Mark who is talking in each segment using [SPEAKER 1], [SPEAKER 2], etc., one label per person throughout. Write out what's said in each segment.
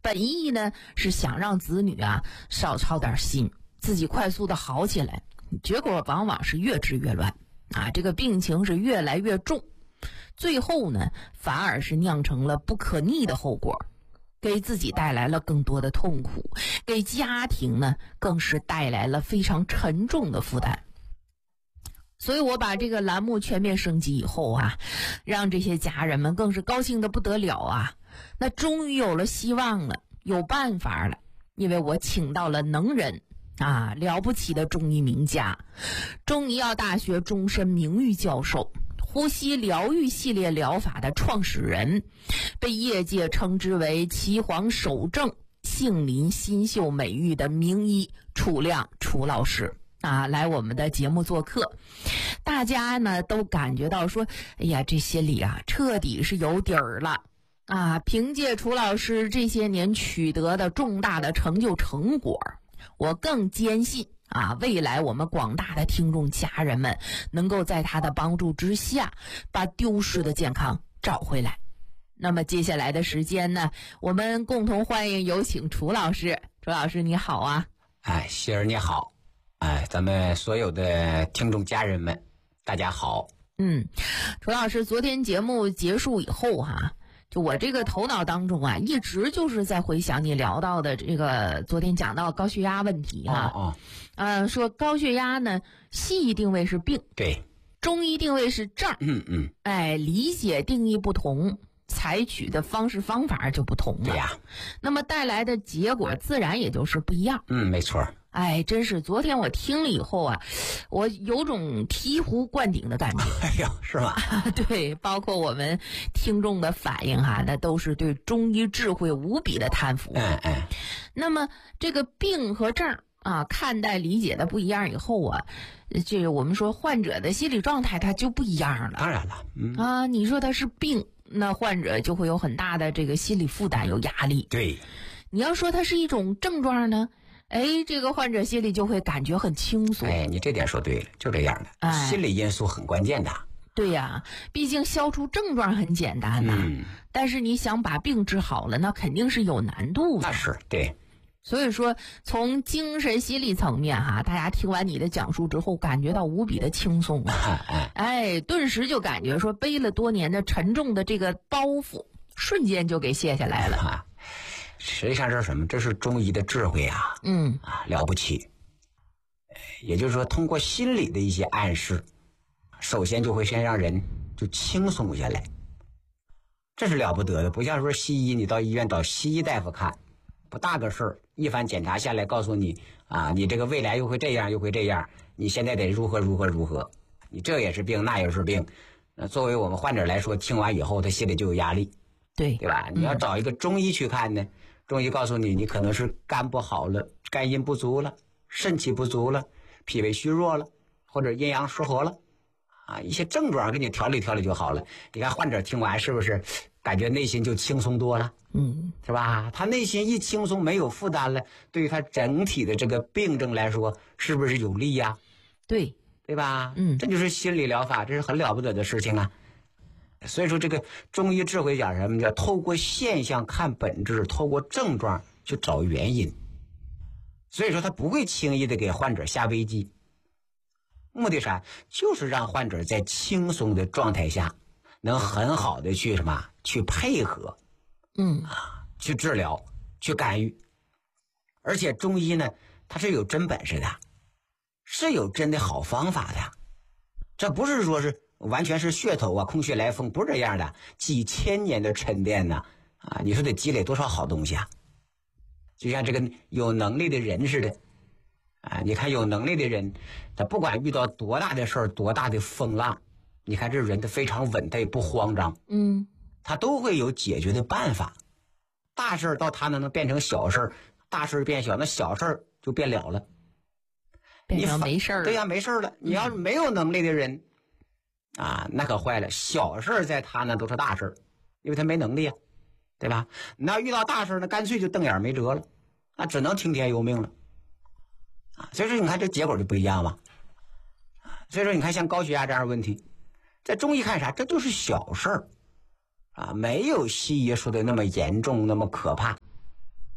[SPEAKER 1] 本意呢是想让子女啊少操点心，自己快速的好起来，结果往往是越治越乱啊，这个病情是越来越重，最后呢反而是酿成了不可逆的后果，给自己带来了更多的痛苦，给家庭呢更是带来了非常沉重的负担。所以我把这个栏目全面升级以后啊，让这些家人们更是高兴的不得了啊，那终于有了希望了，有办法了，因为我请到了能人啊，了不起的中医名家，中医药大学终身名誉教授，呼吸疗愈系列疗法的创始人，被业界称之为岐黄首正杏林新秀美誉的名医楚亮楚老师啊，来我们的节目做客。大家呢都感觉到说，哎呀，这心里啊彻底是有底儿了啊！凭借楚老师这些年取得的重大的成果，我更坚信啊，未来我们广大的听众家人们能够在他的帮助之下，把丢失的健康找回来。那么接下来的时间呢，我们共同欢迎有请楚老师。楚老师你好啊！
[SPEAKER 2] 哎，希儿你好！哎，咱们所有的听众家人们，大家好。
[SPEAKER 1] 楚老师，昨天节目结束以后就我这个头脑当中啊，一直就是在回想你聊到的这个昨天讲到高血压问题说高血压呢，西医定位是病，
[SPEAKER 2] 对，
[SPEAKER 1] 中医定位是症，理解定义不同，采取的方式方法就不同了，
[SPEAKER 2] 对呀，
[SPEAKER 1] 那么带来的结果自然也就是不一样。
[SPEAKER 2] 没错。
[SPEAKER 1] 哎，真是昨天我听了以后啊，我有种醍醐灌顶的感觉。
[SPEAKER 2] 哎呦，是吗？
[SPEAKER 1] 对，包括我们听众的反应那都是对中医智慧无比的叹服。那么这个病和症啊，看待理解的不一样以后啊，这个我们说患者的心理状态它就不一样了。
[SPEAKER 2] 当然了，
[SPEAKER 1] 你说他是病，那患者就会有很大的这个心理负担，有压力。
[SPEAKER 2] 对，
[SPEAKER 1] 你要说它是一种症状呢，这个患者心里就会感觉很轻松。
[SPEAKER 2] 你这点说对了，就这样的，心理因素很关键的。
[SPEAKER 1] 对呀，毕竟消除症状很简单但是你想把病治好了，那肯定是有难度的。
[SPEAKER 2] 那是对。
[SPEAKER 1] 所以说，从精神心理层面大家听完你的讲述之后，感觉到无比的轻松顿时就感觉说背了多年的沉重的这个包袱，瞬间就给卸下来了。
[SPEAKER 2] 实际上这是什么？这是中医的智慧啊！了不起。也就是说，通过心理的一些暗示，首先就会先让人就轻松下来，这是了不得的。不像说西医，你到医院找西医大夫看，不大个事儿，一番检查下来，告诉你你这个未来又会这样，又会这样，你现在得如何，你这也是病，那也是病。那作为我们患者来说，听完以后他心里就有压力，对吧？你要找一个中医去看呢，中医告诉你，你可能是肝不好了，肝阴不足了，肾气不足了，脾胃虚弱了，或者阴阳失和了一些症状给你调理就好了。你看患者听完是不是感觉内心就轻松多了？是吧？他内心一轻松，没有负担了，对于他整体的这个病症来说，是不是有利呀？对吧？这就是心理疗法，这是很了不得的事情啊。所以说这个中医智慧讲什么，叫透过现象看本质，透过症状去找原因。所以说他不会轻易的给患者下危机，目的啥？就是让患者在轻松的状态下能很好的去去配合去治疗，去干预。而且中医呢，它是有真本事的，是有真的好方法的。这不是说是完全是噱头空穴来风，不是这样的。几千年的沉淀呢你说得积累多少好东西啊？就像这个有能力的人似的你看有能力的人，他不管遇到多大的事儿，多大的风浪，你看这人他非常稳，他也不慌张他都会有解决的办法。大事到他能变成小事，大事变小，那小事就变了，
[SPEAKER 1] 变成没事了。
[SPEAKER 2] 对呀，没事了。你要是没有能力的人那可坏了，小事在他呢都是大事，因为他没能力对吧？那遇到大事呢，干脆就瞪眼没辙了，那只能听天由命了所以说你看这结果就不一样嘛。所以说你看像高血压这样的问题，在中医看啥，这都是小事儿没有西医说的那么严重，那么可怕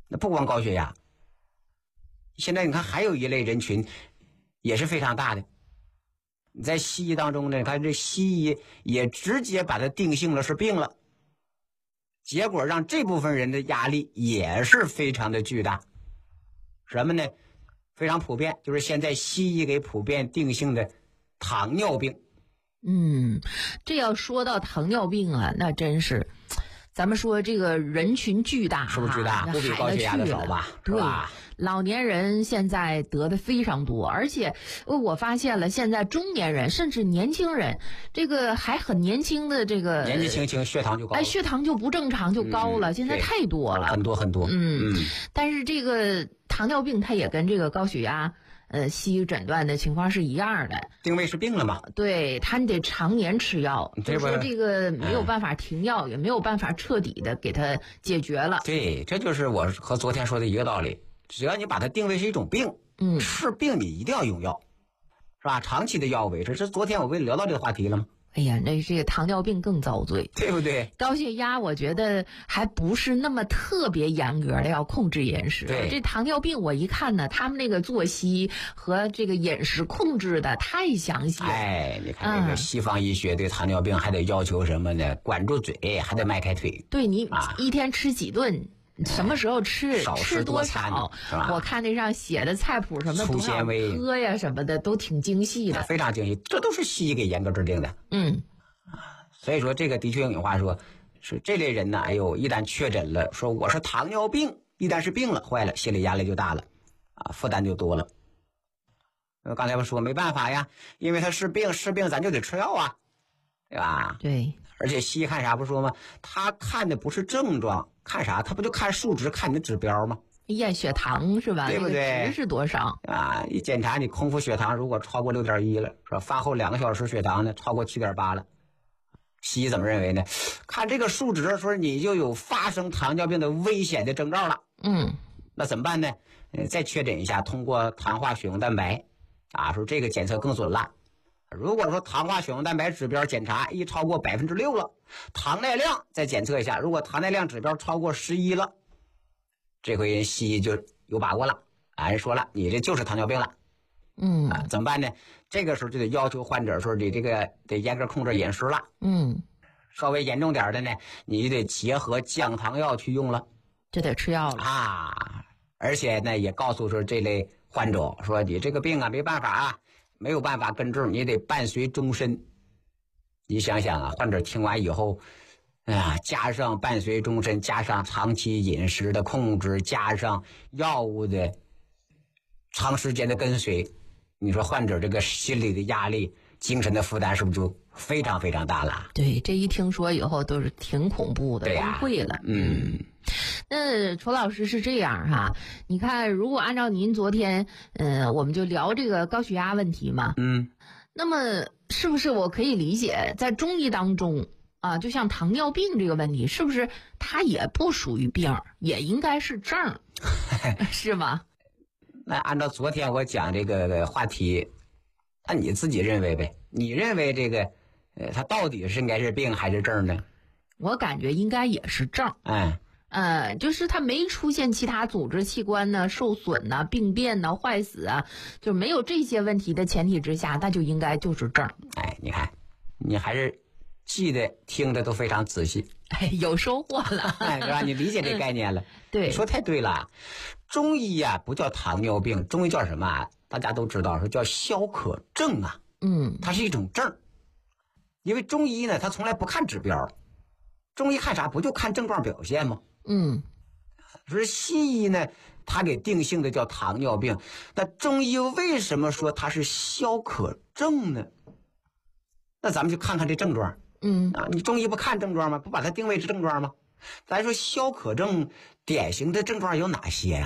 [SPEAKER 2] 那不光高血压，现在你看还有一类人群也是非常大的。你在西医当中呢，你看这西医也直接把它定性了是病了，结果让这部分人的压力也是非常的巨大。什么呢？非常普遍，就是现在西医给普遍定性的糖尿病。
[SPEAKER 1] 这要说到糖尿病啊，那真是，咱们说这个人群巨大，
[SPEAKER 2] 是不是巨大？不比高血压的少吧？是吧？
[SPEAKER 1] 老年人现在得的非常多，而且我发现了，现在中年人甚至年轻人，这个还很年轻的这个
[SPEAKER 2] 年纪轻轻血糖就高了，
[SPEAKER 1] 血糖就不正常就高了，现在太多了，
[SPEAKER 2] 很多很多。
[SPEAKER 1] 但是这个糖尿病它也跟这个高血压西医诊断的情况是一样的，
[SPEAKER 2] 定位是病了嘛？
[SPEAKER 1] 对，他得常年吃药，就说这个没有办法停药，也没有办法彻底的给他解决了。
[SPEAKER 2] 对，这就是我和昨天说的一个道理。只要你把它定位是一种病，是病你一定要用药，是吧？长期的药物维持，这昨天我不聊到这个话题了吗？
[SPEAKER 1] 哎呀，这个糖尿病更遭罪，
[SPEAKER 2] 对不对？
[SPEAKER 1] 高血压我觉得还不是那么特别严格的要控制饮食。
[SPEAKER 2] 对，
[SPEAKER 1] 这糖尿病我一看呢，他们那个作息和这个饮食控制的太详细了。
[SPEAKER 2] 哎，你看这个西方医学对糖尿病还得要求什么呢？管住嘴，还得迈开腿。
[SPEAKER 1] 对，你一天吃几顿？什么时候吃？吃多少？我看那上写的菜谱什么
[SPEAKER 2] 粗纤维
[SPEAKER 1] 喝呀什么的都挺精细的，
[SPEAKER 2] 非常精细，这都是西医给严格制定的。所以说这个的确有话说，是这类人呢，哎呦，一旦确诊了，说我是糖尿病，一旦是病了，坏了，心理压力就大了，负担就多了。刚才我说没办法呀，因为他是病，咱就得吃药啊，对吧？
[SPEAKER 1] 对。
[SPEAKER 2] 而且西医看啥不说吗？他看的不是症状，看啥？他不就看数值，看你的指标吗？
[SPEAKER 1] 验血糖是吧？
[SPEAKER 2] 对不对？
[SPEAKER 1] 值是多少
[SPEAKER 2] 一检查你空腹血糖如果超过6.1了，是吧？饭后2个小时血糖呢超过7.8了，西医怎么认为呢？看这个数值说你就有发生糖尿病的危险的征兆了。那怎么办呢？再确诊一下，通过糖化血红蛋白说这个检测更准了。如果说糖化血红蛋白指标检查一超过6%了，糖耐量再检测一下，如果糖耐量指标超过11了，这回人西医就有把握了，人说了，你这就是糖尿病了。怎么办呢？这个时候就得要求患者说你这个得严格控制饮食了。稍微严重点的呢，你就得结合降糖药去用了，
[SPEAKER 1] 就得吃药了
[SPEAKER 2] 而且呢，也告诉说这类患者说你这个病没办法没有办法根治，你得伴随终身。你想想患者听完以后，加上伴随终身，加上长期饮食的控制，加上药物的长时间的跟随，你说患者这个心理的压力、精神的负担是不是就非常非常大了？
[SPEAKER 1] 对，这一听说以后都是挺恐怖的，崩溃了。那楚老师是这样你看，如果按照您昨天，我们就聊这个高血压问题嘛，那么是不是我可以理解，在中医当中就像糖尿病这个问题，是不是它也不属于病，也应该是症，是吗？
[SPEAKER 2] 那按照昨天我讲这个话题，那你自己认为呗？你认为这个，它到底是应该是病还是症呢？
[SPEAKER 1] 我感觉应该也是症。就是它没出现其他组织器官呢受损呢、病变呢、坏死就没有这些问题的前提之下，那就应该就是症。
[SPEAKER 2] 你看，你还是记得听的都非常仔细，
[SPEAKER 1] 有收获了，
[SPEAKER 2] 是吧？你理解这概念了。
[SPEAKER 1] 对，
[SPEAKER 2] 你说太对了。中医不叫糖尿病，中医叫什么大家都知道，说叫消渴症它是一种症。因为中医呢，它从来不看指标，中医看啥？不就看症状表现吗？说西医呢，它给定性的叫糖尿病，那中医为什么说它是消渴症呢？那咱们就看看这症状。你中医不看症状吗？不把它定位是症状吗？咱说消渴症典型的症状有哪些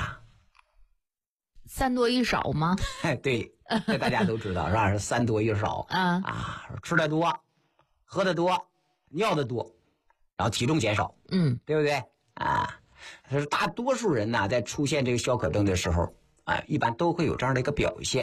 [SPEAKER 1] 3多1少吗？
[SPEAKER 2] 对，这大家都知道是吧？是3多1少吃的多，喝的多，尿的多，然后体重减少，对不对是大多数人在出现这个消渴症的时候一般都会有这样的一个表现。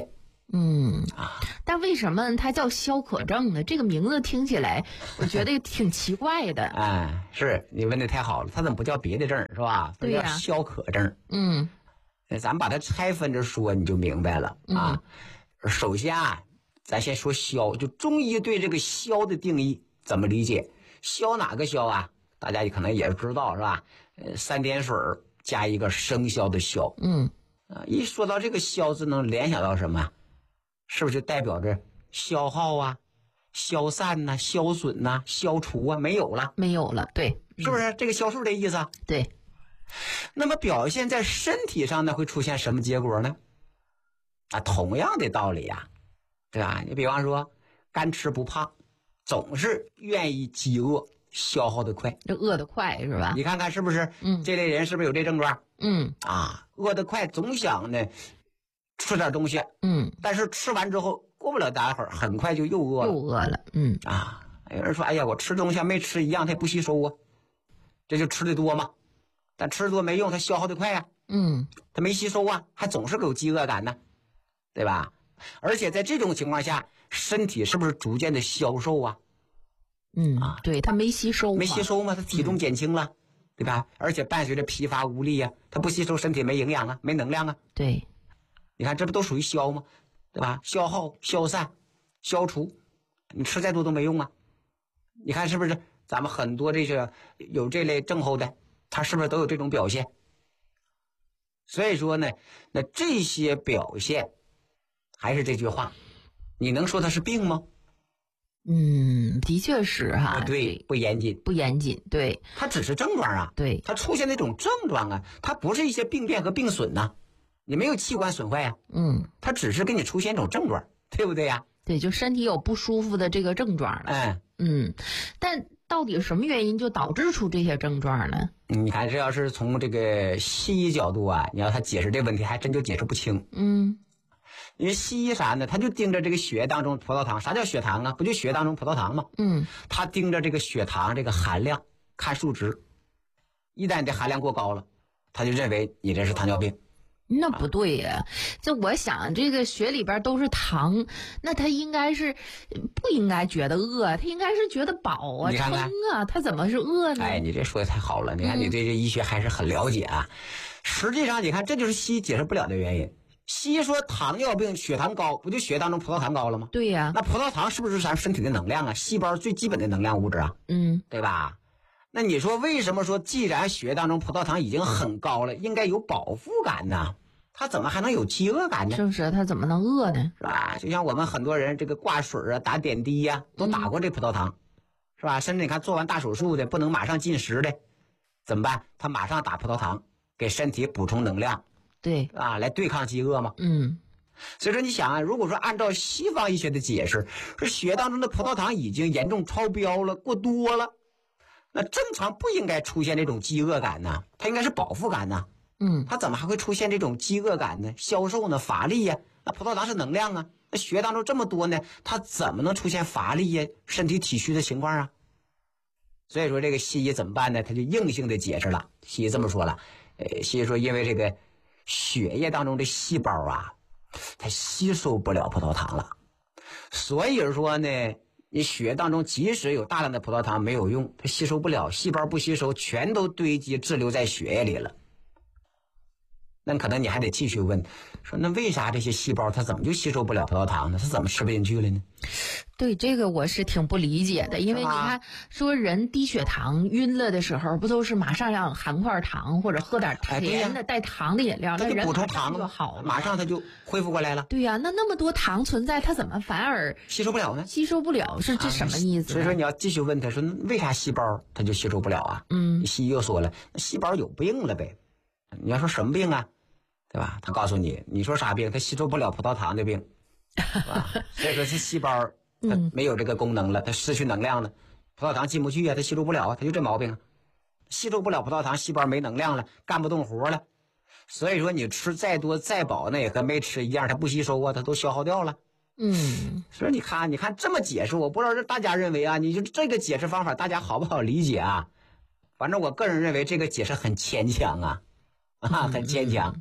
[SPEAKER 1] 但为什么它叫消渴症呢？这个名字听起来我觉得挺奇怪的。
[SPEAKER 2] 是你问的太好了，它怎么不叫别的症是吧？它叫消渴症。咱们把它拆分着说，你就明白了啊。首先啊，咱先说消，就中医对这个消的定义怎么理解？消哪个消啊？大家可能也知道是吧？3点水加一个生肖的肖。一说到这个消字，能联想到什么？是不是就代表着消耗啊、消散呐、消损呐、消除啊？没有了，
[SPEAKER 1] 对，
[SPEAKER 2] 是不是这个消数的意思？
[SPEAKER 1] 对。
[SPEAKER 2] 那么表现在身体上呢，会出现什么结果呢？同样的道理呀，对吧？你比方说，干吃不胖，总是愿意饥饿，消耗的快，
[SPEAKER 1] 这饿得快是吧？
[SPEAKER 2] 你看看是不是？这类人是不是有这症状？饿得快，总想呢吃点东西，但是吃完之后过不了大会儿，很快就又饿了，有人说，哎呀，我吃东西没吃一样，它也不吸收啊，这就吃的多嘛。但吃的多没用，它消耗的快呀，它没吸收啊，还总是有饥饿感呢，对吧？而且在这种情况下，身体是不是逐渐的消瘦啊？
[SPEAKER 1] 对，它没吸收
[SPEAKER 2] 嘛，它体重减轻了，对吧？而且伴随着疲乏无力啊，它不吸收，身体没营养啊，没能量啊。
[SPEAKER 1] 对，
[SPEAKER 2] 你看这不都属于消吗？对吧？消耗、消散、消除，你吃再多都没用啊。你看是不是？咱们很多这些有这类症候的，他是不是都有这种表现？所以说呢，那这些表现，还是这句话，你能说它是病吗？
[SPEAKER 1] 的确是哈。
[SPEAKER 2] 对，不严谨，
[SPEAKER 1] 对，
[SPEAKER 2] 它只是症状啊。
[SPEAKER 1] 对，
[SPEAKER 2] 它出现那种症状啊，它不是一些病变和病损呐，你没有器官损坏啊。它只是给你出现一种症状，对不对呀？
[SPEAKER 1] 对，就身体有不舒服的这个症状了。但到底什么原因就导致出这些症状呢？
[SPEAKER 2] 你看，这要是从这个西医角度啊，你要他解释这问题，还真就解释不清。因为西医啥呢？他就盯着这个血液当中葡萄糖。啥叫血糖啊？不就血液当中葡萄糖吗？他盯着这个血糖这个含量看数值，一旦你的含量过高了，他就认为你这是糖尿病。
[SPEAKER 1] 那不对呀，就我想这个血里边都是糖，那他应该是不应该觉得饿，他应该是觉得饱啊、撑啊，他怎么是饿呢？
[SPEAKER 2] 你这说的太好了，你看你对这医学还是很了解啊。实际上你看，这就是西医解释不了的原因。西医说糖尿病血糖高，不就血液当中葡萄糖高了吗？
[SPEAKER 1] 对呀。
[SPEAKER 2] 那葡萄糖是不是咱身体的能量啊？细胞最基本的能量物质啊？对吧？那你说为什么说既然血液当中葡萄糖已经很高了，应该有饱腹感呢？他怎么还能有饥饿感呢？
[SPEAKER 1] 是不是？他怎么能饿呢？
[SPEAKER 2] 是吧？就像我们很多人这个挂水啊、打点滴呀，都打过这葡萄糖，是吧？甚至你看做完大手术的不能马上进食的，怎么办？他马上打葡萄糖，给身体补充能量，
[SPEAKER 1] 对
[SPEAKER 2] 来对抗饥饿嘛。所以说你想啊，如果说按照西方医学的解释，说血当中的葡萄糖已经严重超标了、过多了，那正常不应该出现这种饥饿感呢，它应该是饱腹感呢。它怎么还会出现这种饥饿感呢？消瘦呢？乏力呀？那葡萄糖是能量啊，那血当中这么多呢，它怎么能出现乏力呀、身体体虚的情况啊？所以说这个西医怎么办呢？他就硬性的解释了，西医这么说了，西医说因为这个血液当中的细胞啊，它吸收不了葡萄糖了，所以说呢，你血当中即使有大量的葡萄糖没有用，它吸收不了，细胞不吸收，全都堆积滞留在血液里了。那可能你还得继续问，说那为啥这些细胞它怎么就吸收不了葡萄糖呢？它怎么吃不进去了呢？
[SPEAKER 1] 对，这个我是挺不理解的，因为你看说人低血糖晕了的时候，不都是马上要含块糖或者喝点甜的带糖的饮料，
[SPEAKER 2] 那
[SPEAKER 1] 人
[SPEAKER 2] 补充糖
[SPEAKER 1] 就好了，
[SPEAKER 2] 马上它就恢复过来了。
[SPEAKER 1] 对呀，那么多糖存在，它怎么反而
[SPEAKER 2] 吸收不了呢？
[SPEAKER 1] 吸收不了是这什么意思？
[SPEAKER 2] 所以说你要继续问他说，为啥细胞它就吸收不了啊？西医又说了，那细胞有病了呗。你要说什么病啊？对吧？他告诉你，你说啥病？它吸收不了葡萄糖的病，是吧？所以说这细胞它没有这个功能了，它失去能量了，葡萄糖进不去啊，它吸收不了啊，它就这毛病啊，吸收不了葡萄糖，细胞没能量了，干不动活了。所以说你吃再多再饱，那也和没吃一样，它不吸收啊，它都消耗掉了。所以你看这么解释，我不知道这大家认为啊，你就这个解释方法大家好不好理解啊？反正我个人认为这个解释很牵强啊，很牵强。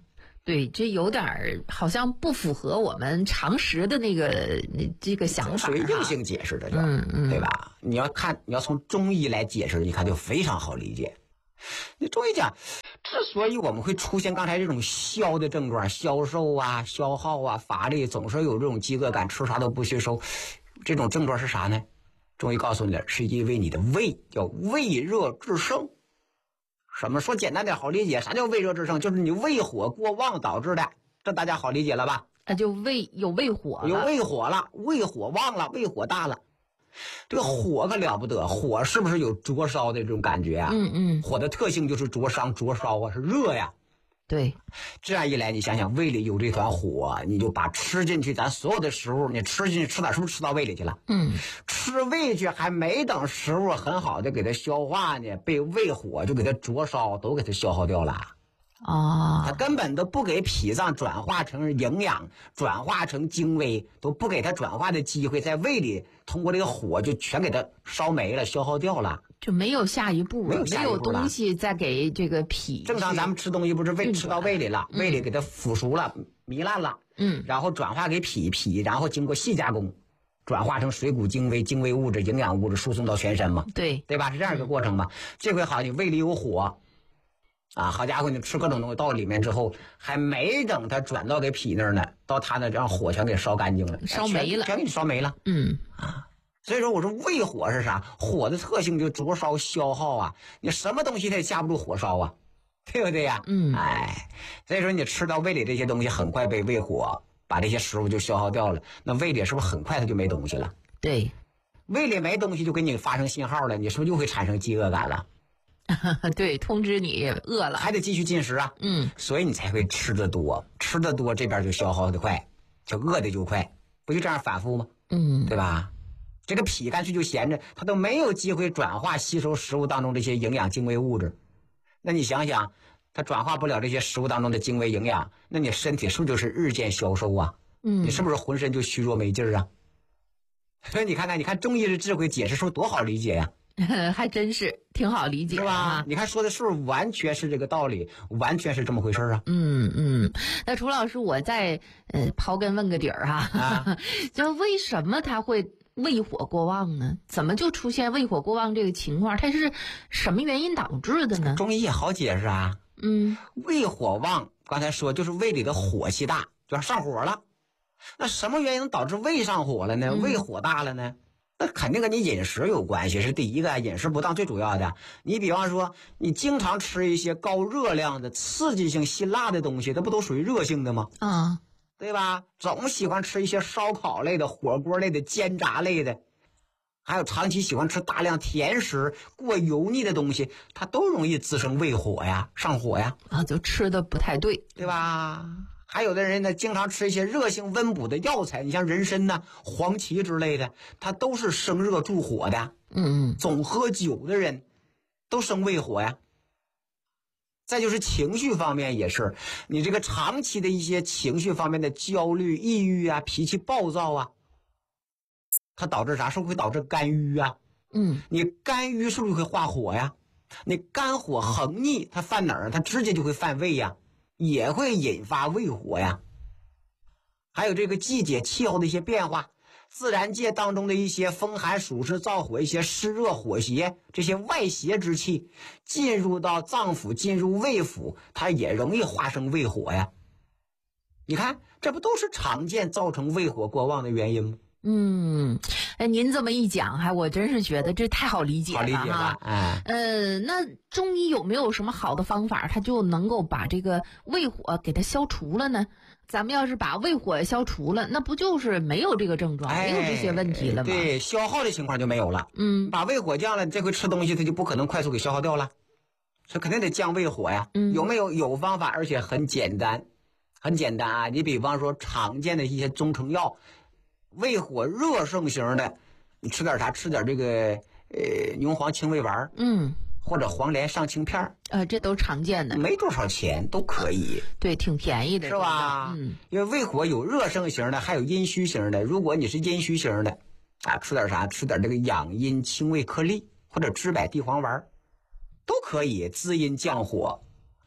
[SPEAKER 1] 对，这有点好像不符合我们常识的这个想法，
[SPEAKER 2] 属于硬性解释的，对吧？你要从中医来解释，你看就非常好理解。你中医讲，之所以我们会出现刚才这种消的症状，消瘦啊、消耗啊、乏力，总是有这种饥饿感，吃啥都不吸收，这种症状是啥呢？中医告诉你的，是因为你的胃叫胃热滞盛。什么说简单点好理解？啥叫胃热滞盛？就是你胃火过旺导致的，这大家好理解了吧？
[SPEAKER 1] 就有胃火了，
[SPEAKER 2] 有胃火了，胃火旺了，胃火大了。这个火可了不得，火是不是有灼烧的这种感觉啊？火的特性就是灼伤、灼烧啊，是热呀。
[SPEAKER 1] 对，
[SPEAKER 2] 这样一来，你想想胃里有这团火，你就把吃进去咱所有的食物，你吃进去吃哪是不是吃到胃里去了？吃胃去还没等食物很好的给它消化呢，被胃火就给它灼烧，都给它消耗掉了。它根本都不给脾脏转化成营养，转化成精微，都不给它转化的机会，在胃里通过这个火就全给它烧没了，消耗掉了，
[SPEAKER 1] 就没有下一步了，没有东西再给这个脾。
[SPEAKER 2] 正常咱们吃东西不是吃到胃里了，胃里给它腐熟了、糜烂了，然后转化给脾，然后经过细加工，转化成水谷精微物质、营养物质，输送到全身嘛，对吧？是这样一个过程嘛。这回好，你胃里有火。好家伙，你吃各种东西到里面之后，还没等它转到给脾那儿呢，到它那让火全给烧干净了，
[SPEAKER 1] 烧没了，
[SPEAKER 2] 全给你烧没了。所以说我说胃火是啥？火的特性就灼烧消耗啊，你什么东西它也架不住火烧啊，对不对呀？所以说你吃到胃里这些东西，很快被胃火把这些食物就消耗掉了，那胃里是不是很快它就没东西了？
[SPEAKER 1] 对，
[SPEAKER 2] 胃里没东西就给你发生信号了，你是不是就会产生饥饿感了？
[SPEAKER 1] 对，通知你饿了，
[SPEAKER 2] 还得继续进食啊。所以你才会吃得多，吃得多这边就消耗的快，就饿的就快，不就这样反复吗？对吧？这个脾干脆就闲着，它都没有机会转化吸收食物当中这些营养精微物质。那你想想，它转化不了这些食物当中的精微营养，那你身体是不是就是日渐消瘦啊？你是不是浑身就虚弱没劲儿啊？所以你看中医的智慧解释说多好理解呀。
[SPEAKER 1] 还真是挺好理解，
[SPEAKER 2] 是吧？你看说的是不是完全是这个道理，完全是这么回事啊？
[SPEAKER 1] 那楚老师，我再刨根问个底儿就为什么他会胃火过旺呢？怎么就出现胃火过旺这个情况？它是什么原因导致的呢？
[SPEAKER 2] 中医也好解释啊。胃火旺，刚才说就是胃里的火气大，就上火了。那什么原因导致胃上火了呢？胃火大了呢？那肯定跟你饮食有关系，是第一个，饮食不当最主要的。你比方说，你经常吃一些高热量的、刺激性、辛辣的东西，这不都属于热性的吗？对吧？总喜欢吃一些烧烤类的、火锅类的、煎炸类的，还有长期喜欢吃大量甜食、过油腻的东西，它都容易滋生胃火呀、上火呀。
[SPEAKER 1] 就吃的不太对，
[SPEAKER 2] 对吧？还有的人呢，经常吃一些热性温补的药材，你像人参呐、黄芪之类的，它都是生热助火的。总喝酒的人都生胃火呀。再就是情绪方面也是，你这个长期的一些情绪方面的焦虑、抑郁啊、脾气暴躁啊，它导致啥？是不是会导致肝郁啊？你肝郁是不是会化火呀？你肝火横逆，它犯哪儿？它直接就会犯胃呀。也会引发胃火呀。还有这个季节气候的一些变化，自然界当中的一些风寒暑湿燥火，一些湿热火邪，这些外邪之气进入到脏腑，进入胃腑，它也容易化生胃火呀。你看，这不都是常见造成胃火过旺的原因吗？
[SPEAKER 1] 您这么一讲，我真是觉得这太好理解了，
[SPEAKER 2] 好理解吧？
[SPEAKER 1] 那中医有没有什么好的方法，它就能够把这个胃火给它消除了呢？咱们要是把胃火消除了，那不就是没有这个症状，没有这些问题了吗？
[SPEAKER 2] 对，消耗的情况就没有了。把胃火降了，你这回吃东西它就不可能快速给消耗掉了，所以肯定得降胃火呀。有没有？有方法，而且很简单，很简单啊！你比方说常见的一些中成药。胃火热盛型的，你吃点啥？吃点这个牛黄清胃丸，或者黄连上清片
[SPEAKER 1] 这都常见的，
[SPEAKER 2] 没多少钱都可以。
[SPEAKER 1] 对，挺便宜的，
[SPEAKER 2] 是吧？因为胃火有热盛型的，还有阴虚型的。如果你是阴虚型的，吃点啥？吃点这个养阴清胃颗粒或者知柏地黄丸，都可以滋阴降火。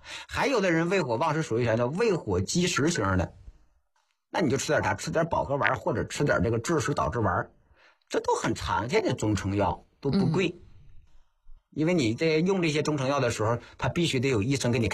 [SPEAKER 2] 还有的人胃火旺是属于啥呢？胃火积食型的，那你就吃点啥？吃点保和丸或者吃点这个治食导致丸，这都很常见的中成药，都不贵。因为你在用这些中成药的时候，它必须得有医生给你